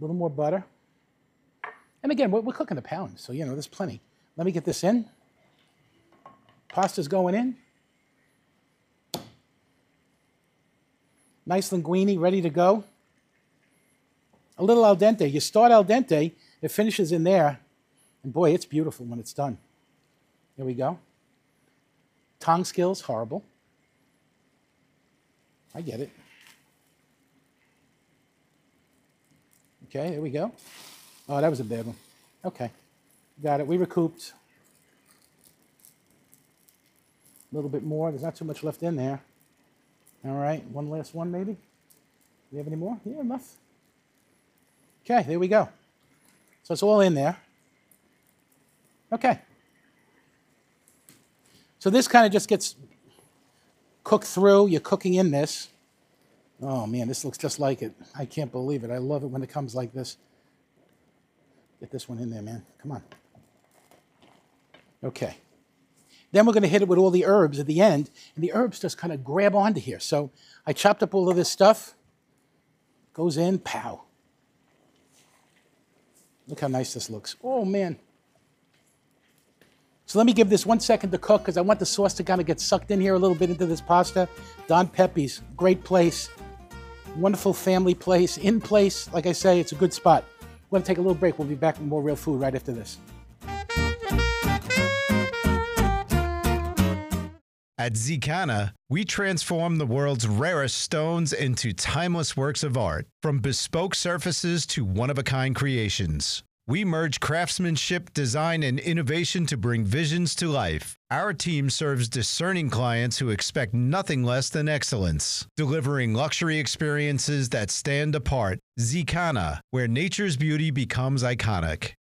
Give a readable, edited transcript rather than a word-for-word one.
little more butter. And again, we're cooking a pound, so, you know, there's plenty. Let me get this in. Pasta's going in. Nice linguine, ready to go. A little al dente. You start al dente, it finishes in there. And boy, it's beautiful when it's done. There we go. Tong skills, horrible. I get it. Okay, there we go. Oh, that was a bad one. Okay, got it. We recouped. A little bit more. There's not too much left in there. All right, one last one maybe. Do you have any more? Yeah, enough. Okay, there we go. So it's all in there. Okay. So this kind of just gets cooked through. You're cooking in this. Oh man, this looks just like it. I can't believe it. I love it when it comes like this. Get this one in there, man. Come on. Okay. Then we're going to hit it with all the herbs at the end, and the herbs just kind of grab onto here. So I chopped up all of this stuff. Goes in, pow. Look how nice this looks. Oh, man. So let me give this 1 second to cook because I want the sauce to kind of get sucked in here a little bit into this pasta. Don Pepe's, great place. Wonderful family place, in place. Like I say, it's a good spot. We're going to take a little break. We'll be back with more real food right after this. At Zicana, we transform the world's rarest stones into timeless works of art. From bespoke surfaces to one-of-a-kind creations, we merge craftsmanship, design, and innovation to bring visions to life. Our team serves discerning clients who expect nothing less than excellence, delivering luxury experiences that stand apart. Zicana, where nature's beauty becomes iconic.